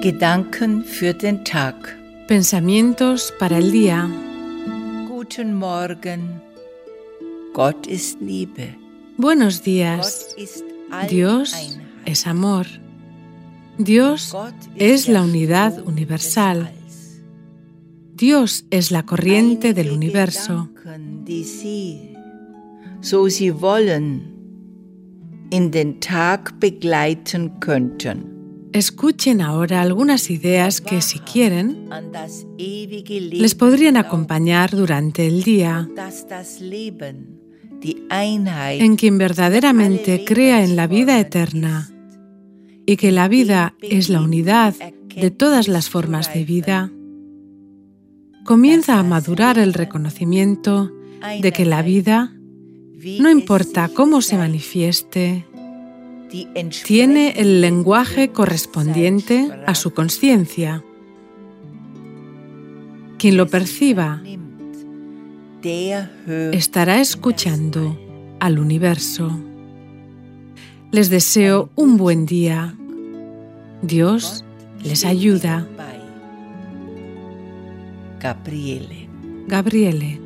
Gedanken für den Tag. Pensamientos para el día. Guten Morgen. Gott ist Liebe. Buenos días. Gott ist Dios Alleinheit. es amor. Dios Gott es ist la der unidad Strom universal. des Alls. Dios es la corriente del Einige universo. Gedanken, die Sie, so Sie wollen, in den Tag begleiten könnten. Escuchen ahora algunas ideas que, si quieren, An das ewige Leben les podrían glauben, acompañar durante el día. dass das Leben, die Einheit En quien verdaderamente crea en la vida eterna y que la vida es la unidad de todas las formas de vida, comienza a madurar el reconocimiento de que la vida, no importa cómo se manifieste, tiene el lenguaje correspondiente a su conciencia. Quien lo perciba estará escuchando al universo. Les deseo un buen día. Dios les ayuda. Gabriele. Gabriele.